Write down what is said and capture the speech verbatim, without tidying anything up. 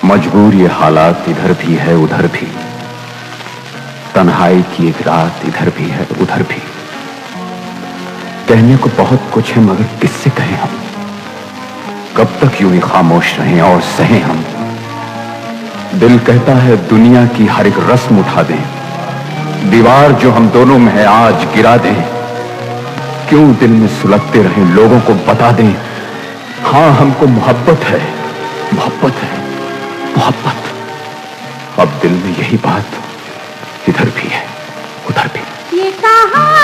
मजबूर ये हालात इधर भी है उधर भी, तन्हाई की एक रात इधर भी है उधर भी। कहने को बहुत कुछ है मगर किससे कहें हम, कब तक यूं ही खामोश रहें और सहें हम। दिल कहता है दुनिया की हर एक रस्म उठा दें, दीवार जो हम दोनों में है आज गिरा दें। क्यों दिल में सुलगते रहें, लोगों को बता दें हाँ हमको मोहब्बत है, मोहब्बत है, मोहब्बत। अब दिल में यही बात इधर भी है उधर भी। ये कहा